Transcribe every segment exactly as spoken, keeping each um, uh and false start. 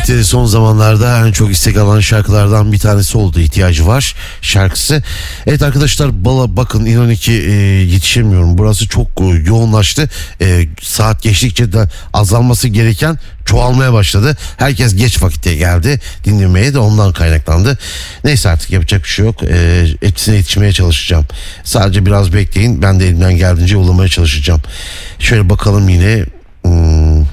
Evet, son zamanlarda en çok istek alan şarkılardan bir tanesi oldu, ihtiyacı var şarkısı. Evet arkadaşlar, bala bakın, inanın ki e, yetişemiyorum. Burası çok e, yoğunlaştı. E, saat geçtikçe de azalması gereken çoğalmaya başladı. Herkes geç vakitte geldi dinlemeye, de ondan kaynaklandı. Neyse, artık yapacak bir şey yok. E, hepsine yetişmeye çalışacağım. Sadece biraz bekleyin, ben de elimden geldiğince yollamaya çalışacağım. Şöyle bakalım yine. Hmm.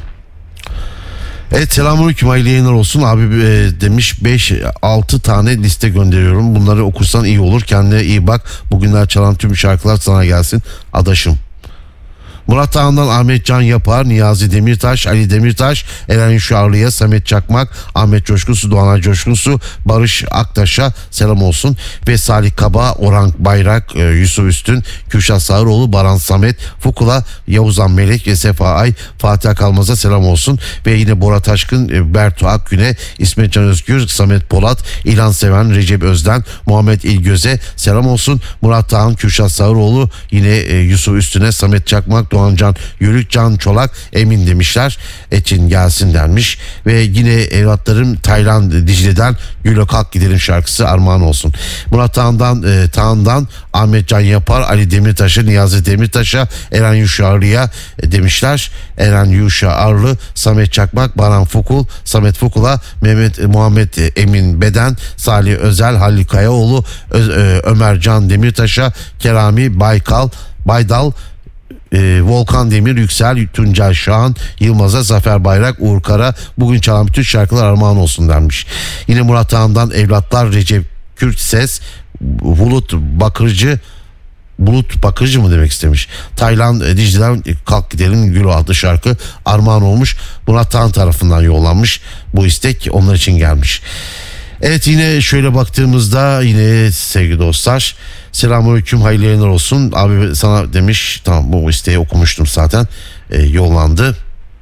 Evet, selamünaleyküm, hayırlı yayınlar olsun abi e, demiş. Beş altı tane liste gönderiyorum, bunları okursan iyi olur, kendine iyi bak, bugünler çalan tüm şarkılar sana gelsin adaşım. Murat Ağa'ndan Ahmet Can Yapar, Niyazi Demirtaş, Ali Demirtaş, Eren Yuşarlı'ya, Samet Çakmak, Ahmet Coşkunsu, Doğanay Coşkunsu, Barış Aktaş'a selam olsun. Ve Salih Kaba, Orhan Bayrak, Yusuf Üstün, Kürşat Sağıroğlu, Baran Samet, Fukula, Yavuzan Melek ve Sefa Ay, Fatih Kalmaz'a selam olsun. Ve yine Bora Taşkın, Bertu Akgün'e, İsmet Can Özgür, Samet Polat, İlhan Seven, Recep Özden, Muhammed İlgöz'e selam olsun. Murat Ağa'nın, Kürşat Sağıroğlu, yine Yusuf Üstün'e, Samet Çakmak, Doğancan Yörük, Can Çolak, Emin demişler. Etin gelsin denmiş. Ve yine evlatlarım Taylan Dicle'den Güle Kalk Gidelim şarkısı armağan olsun. Murat Ağa'ndan, e, Tağ'ından Ahmet Can Yapar, Ali Demirtaş'a, Niyazi Demirtaş'a, Eren Yuşarlı'ya e, demişler. Eren Yuşarlı, Samet Çakmak, Baran Fukul, Samet Fukul'a, Mehmet e, Muhammed e, Emin Beden, Salih Özel, Halil Kayaoğlu, Ö, e, Ömer Can Demirtaş'a, Kerami Baykal, Baydal, Ee, Volkan Demir, Yüksel, Tuncay Şahan, Yılmaz'a, Zafer Bayrak, Uğur Kara, bugün çalan bütün şarkılar armağan olsun denmiş. Yine Murat Ağa'ndan evlatlar Recep Kürt Ses, Bulut Bakırcı, Bulut Bakırcı mı demek istemiş. Taylan Dicle'den Kalk Gidelim Gül adlı şarkı armağan olmuş. Murat Ağa'nın tarafından yollanmış bu istek, onlar için gelmiş. Evet, yine şöyle baktığımızda yine sevgili dostlar, selamünaleyküm, hayırlı yayınlar olsun abi sana demiş. Tamam, bu isteği okumuştum zaten, e, yollandı.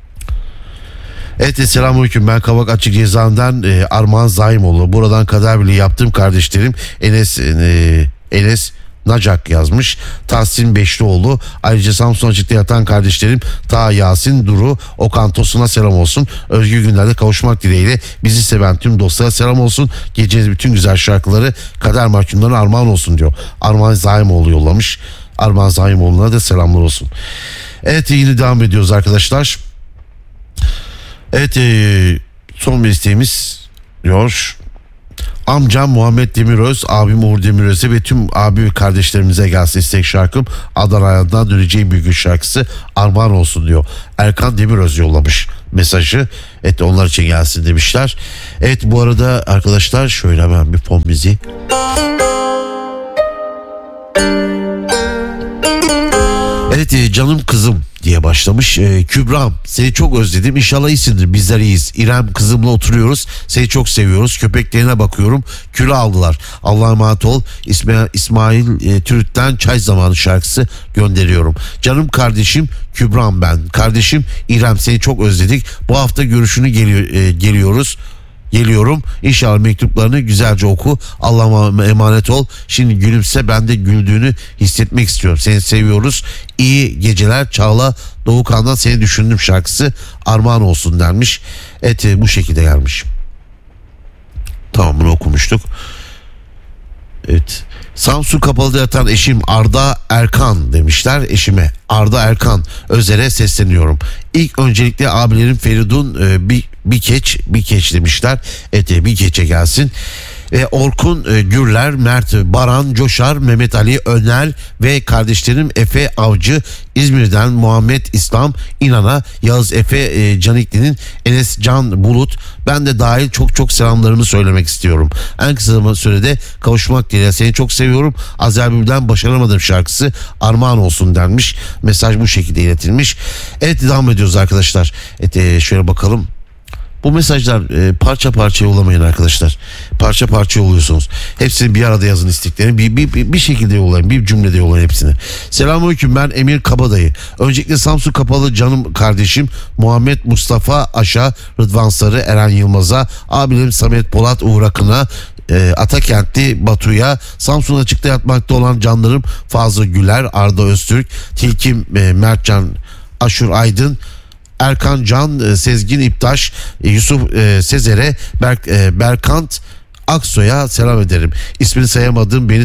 Evet, selamünaleyküm, ben Kavak Açık Cezaevinden e, Armağan Zaimoğlu, buradan kadar bile yaptım kardeşlerim Enes e, Enes Nacak yazmış. Tahsin Beşlioğlu, ayrıca Samsun Açık'ta yatan kardeşlerim Ta Yasin Duru, Okan Tosun'a selam olsun. Özgür günlerde kavuşmak dileğiyle bizi seven tüm dostlara selam olsun. Geceniz bütün güzel şarkıları kader mahkumlarına armağan olsun diyor. Armağan Zaimoğlu yollamış. Armağan Zaimoğlu'na da selamlar olsun. Evet, yine devam ediyoruz arkadaşlar. Evet, e, son bir isteğimiz diyor. Amcam Muhammed Demiröz, abim Uğur Demiröz'e ve tüm abi ve kardeşlerimize gelsin istek şarkım. Adana'dan döneceğim bir gün şarkısı armağan olsun diyor. Erkan Demiröz yollamış mesajı. Evet, onlar için gelsin demişler. Evet, bu arada arkadaşlar şöyle hemen bir fon müziği. Evet, canım kızım diye başlamış. Ee, Kübra'm, seni çok özledim, İnşallah iyisindir, bizler iyiyiz. İrem kızımla oturuyoruz, seni çok seviyoruz, köpeklerine bakıyorum, kilo aldılar, Allah'a emanet ol. İsmail, İsmail e, Türüt'ten Çay Zamanı şarkısı gönderiyorum. Canım kardeşim Kübra'm, ben kardeşim İrem, seni çok özledik, bu hafta görüşünü geliyor, e, geliyoruz Geliyorum. İnşallah mektuplarını güzelce oku. Allah'a emanet ol. Şimdi gülümse, ben de güldüğünü hissetmek istiyorum. Seni seviyoruz. İyi geceler. Çağla Doğukan'dan seni düşündüm şarkısı armağan olsun denmiş. Evet, bu şekilde gelmiş. Tamam, bunu okumuştuk. Evet. Samsun Kapalı'da yatan eşim Arda Erkan demişler. Eşime Arda Erkan Özer'e sesleniyorum. İlk öncelikle abilerim Feridun e, bir, bir keç bir keç demişler. Evet, bir keçe gelsin. Ve Orkun e, Gürler, Mert Baran Coşar, Mehmet Ali Öner ve kardeşlerim Efe Avcı, İzmir'den Muhammed İslam İnan'a, Yağız Efe e, Canikli'nin, Enes Can Bulut, ben de dahil çok çok selamlarımı söylemek istiyorum. En kısa sürede kavuşmak dileğiyle, seni çok seviyorum. Azer Bülbül'den Başaramadım şarkısı armağan olsun denmiş. Mesaj bu şekilde iletilmiş. Evet, devam ediyoruz arkadaşlar. Evet, e, şöyle bakalım. Bu mesajlar e, parça parça yollamayın arkadaşlar. Parça parça yolluyorsunuz. Hepsini bir arada yazın isteklerini. Bir, bir, bir, bir şekilde yollayın. Bir cümlede yollayın hepsini. Selamünaleyküm, ben Emir Kabadayı. Öncelikle Samsun Kapalı canım kardeşim Muhammed Mustafa Aşa, Rıdvan Sarı, Eren Yılmaz'a, abilerim Samet Polat, Uğur Akın'a, e, Atakentli Batu'ya, Samsun Açık'ta yatmakta olan canlarım Fazıl Güler, Arda Öztürk, Tilkim e, Mertcan Aşur Aydın, Erkan Can, e, Sezgin İptaş, e, Yusuf e, Sezer'e, Berk, e, Berkant Aksoy'a selam ederim. İsmini sayamadığım beni